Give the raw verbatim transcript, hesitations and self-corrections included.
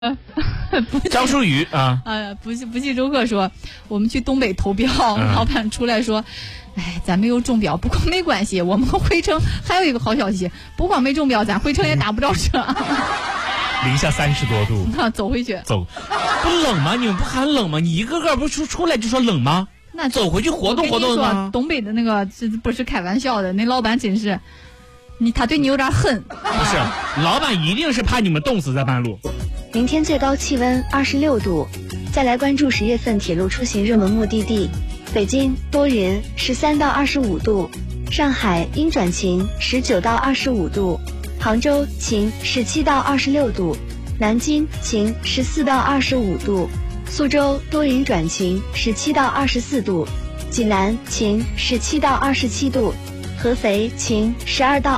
张淑瑜啊， 呃，不不计周克说，我们去东北投标，嗯、老板出来说，哎，咱没有中标，不过没关系，我们回城还有一个好消息，不光没中标，咱回城也打不着车。 零下三十多度， 那走回去， 走，不冷吗？你们不喊冷吗？你一个个不出出来就说冷吗？ 那走回去活动活动吗？东北的那个这不是开玩笑的，那老板真是，你他对你有点恨。 不是，老板一定是怕你们冻死在半路。 明天最高气温二十六度。再来关注十月份铁路出行热门目的地：北京多云，十三到二十五度；上海阴转晴，十九到二十五度；杭州晴，十七到二十六度；南京晴，十四到二十五度；苏州多云转晴，十七到二十四度；济南晴，十七到二十七度；合肥晴，十二到